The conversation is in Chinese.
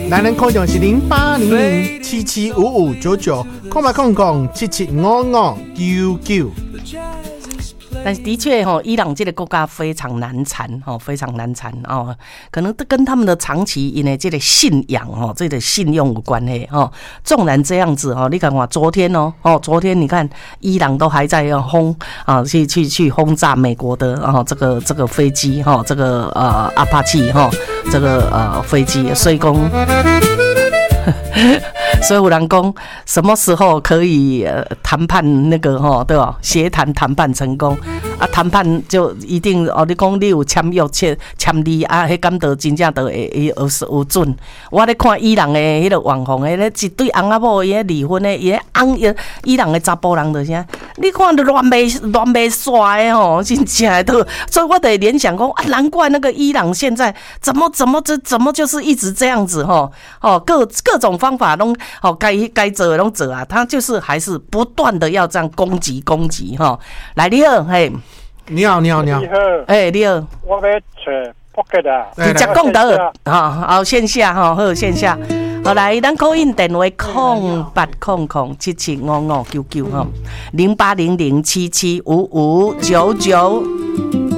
男人空中是0800775599，空白空空775599。 但是的确伊朗这个国家非常难缠非常难缠可能跟他们的长期因为这个信仰这个信用有关系纵然这样子你看昨天你看伊朗都还在去轰炸美国的这个飞机这个阿帕奇这个飞机，所以说所以有人讲什么时候可以谈判那个对吧？协谈谈判成功谈判就一定你讲你有签约签字迄敢就真正就会有准。我咧看伊朗的迄个网红咧一对翁仔某伊咧离婚的，伊朗的查甫人就啥，你看都乱袂煞的真正都，所以我得联想讲难怪那个伊朗现在怎么就是一直这样子各种方法都该做的都做啊，他就是还是不断的要这样攻击来你好嘿。 你好， 你好，你好， 我要找福建啊， 直接讲到线下好线下，好来，咱call in电话08007755990800775599。